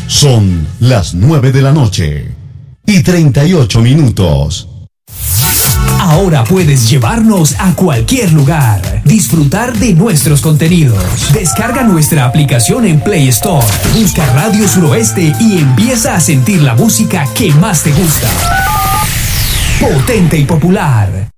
Son las 9 de la noche y 38 minutos. Ahora puedes llevarnos a cualquier lugar, disfrutar de nuestros contenidos. Descarga nuestra aplicación en Play Store, busca Radio Suroeste y empieza a sentir la música que más te gusta. Potente y popular.